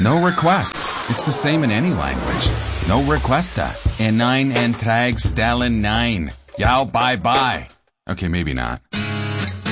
No requests. It's the same in any language. No requesta. En nine and trag stellen nine. Yao bye bye. Okay, maybe not.